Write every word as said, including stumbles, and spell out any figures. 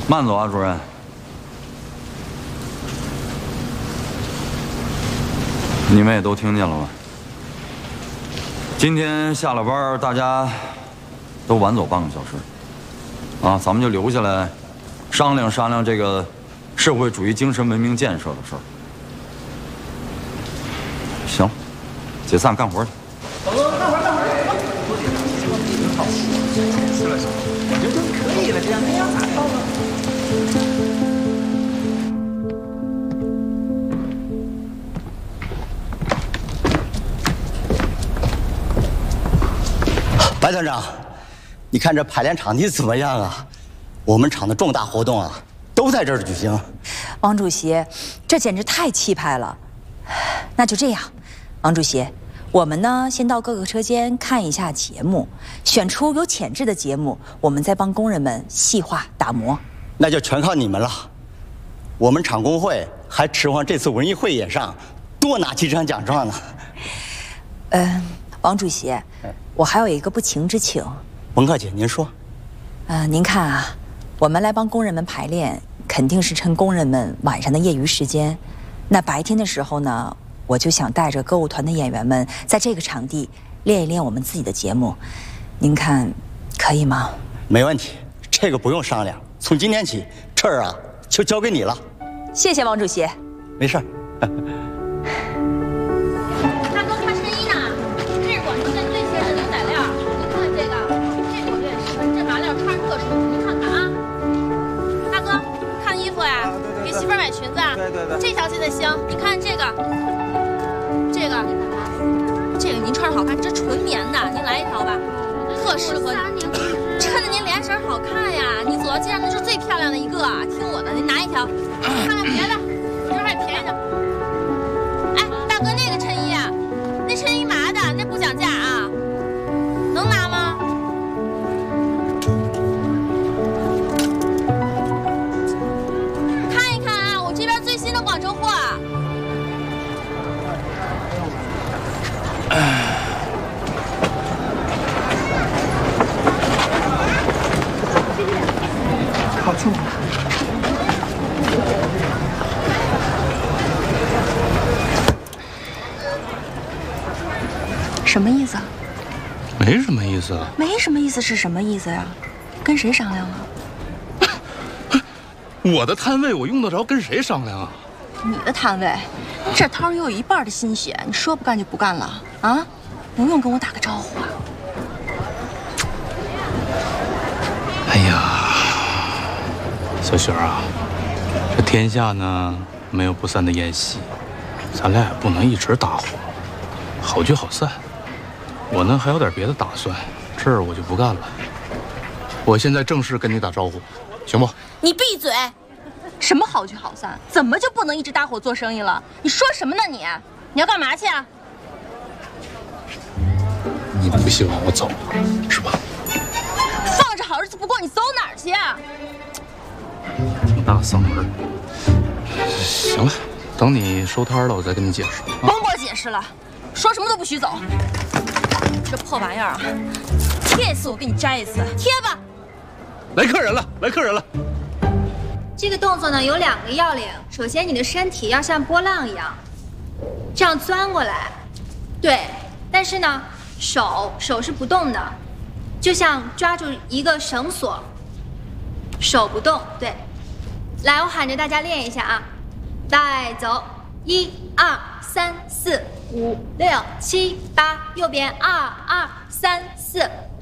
慢走啊，主任。你们也都听见了吧？今天下了班，大家都晚走半个小时，啊，咱们就留下来商量商量这个社会主义精神文明建设的事儿。行，解散干活去。 走走，干活干活。我觉得可以了，这样那样咋着了？ 白团长，你看这排练场地怎么样啊？我们厂的重大活动啊，都在这儿举行。 王主席，这简直太气派了。那就这样，王主席，我们呢先到各个车间看一下节目，选出有潜质的节目，我们再帮工人们细化打磨。 那就全靠你们了。我们厂工会还指望这次文艺汇演上多拿几张奖状呢。 嗯、呃，王主席。 我还有一个不情之请， 文克姐，您说。 呃，您看啊，我们来帮工人们排练，肯定是趁工人们晚上的业余时间。那白天的时候呢，我就想带着歌舞团的演员们，在这个场地练一练我们自己的节目。您看，可以吗？ 没问题，这个不用商量。从今天起，这儿啊就交给你了。 谢谢王主席。 没事儿。 裙子啊， 对对对， 这条系的行。你看这个，这个，这个您穿着好看，这纯棉的，您来一条吧，特适合你，衬得您脸色好看呀。你走到街上那是最漂亮的一个，听我的，您拿一条，看看别的，我这儿还便宜的。哎，大哥，那个衬衣啊，那衬衣麻的，那不讲价啊，能拿吗？ 广州货啊！ 好吃吗？ 什么意思？ 没什么意思。 没什么意思是什么意思呀？跟谁商量啊？ 我的摊位我用得着跟谁商量啊？ 你的摊位，这摊有一半的心血，你说不干就不干了啊？不用跟我打个招呼啊！ 哎呀，小雪啊，这天下呢没有不散的宴席，咱俩也不能一直搭伙，好聚好散。我呢还有点别的打算，这儿我就不干了。我现在正式跟你打招呼，行不？ 你闭嘴！ 什么好聚好散？怎么就不能一直搭伙做生意了？你说什么呢你？你要干嘛去啊？ 你不希望我走是吧？ 放着好日子不过，你走哪儿去啊？ 这么大嗓门。行了，等你收摊了，我再跟你解释。 甭给我解释了，说什么都不许走。这破玩意儿啊，贴一次我给你摘一次，贴吧。 来客人了，来客人了。 这个动作呢有两个要领，首先你的身体要像波浪一样，这样钻过来，对。但是呢，手手是不动的，就像抓住一个绳索，手不动，对。来，我喊着大家练一下啊，来走，一二三四五六七八，右边二二三四。